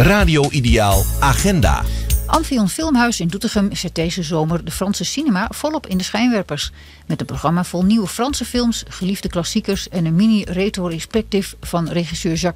Radio Ideaal Agenda. Amphion Filmhuis in Doetinchem zet deze zomer de Franse cinema volop in de schijnwerpers. Met een programma vol nieuwe Franse films, geliefde klassiekers en een mini-retrospectief van regisseur Jacques